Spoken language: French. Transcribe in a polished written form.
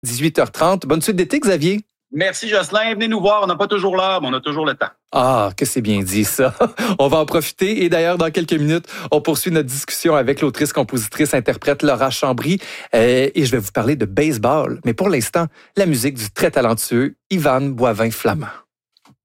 18h30. Bonne suite d'été, Xavier. Merci, Jocelyn. Venez nous voir. On n'a pas toujours l'heure, mais on a toujours le temps. Ah, que c'est bien dit, ça. On va en profiter. Et d'ailleurs, dans quelques minutes, on poursuit notre discussion avec l'autrice, compositrice, interprète Laura Chambry. Et je vais vous parler de baseball. Mais pour l'instant, la musique du très talentueux Ivan Boivin-Flamand.